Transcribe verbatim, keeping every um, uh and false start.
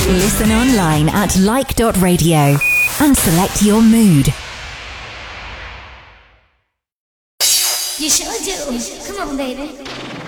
Listen online at like dot radio and select your mood. You sure do. Come on, baby.